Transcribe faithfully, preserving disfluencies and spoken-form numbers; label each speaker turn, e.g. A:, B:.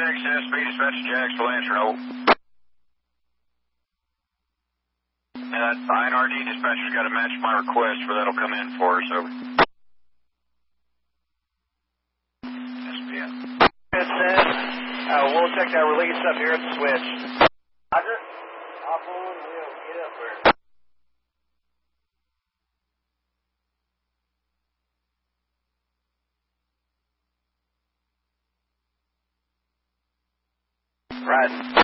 A: X S B, dispatch to Jacksonville, answer no. And that I N R D dispatcher's got to match my request for that'll come in for us, over. S P N.
B: S S, uh, we'll check that release up here at the switch.
C: Roger. Hop on, we'll get up there.
B: Right.